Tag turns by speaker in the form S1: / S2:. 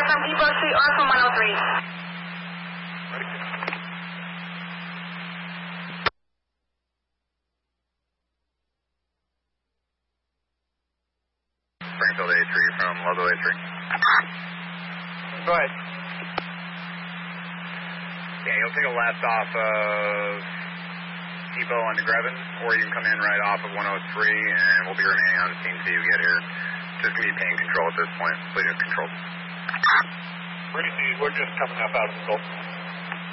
S1: from Depot Street or from 103.
S2: Springfield A3 from Logo A3.
S3: Go ahead.
S2: Yeah, you'll take a left off of Depot on DeGrevin, or you can come in right off of 103, and we'll be remaining on the scene until you get here. Just going to be paying control at this point. Please control.
S3: We're just coming up out of the Gulf.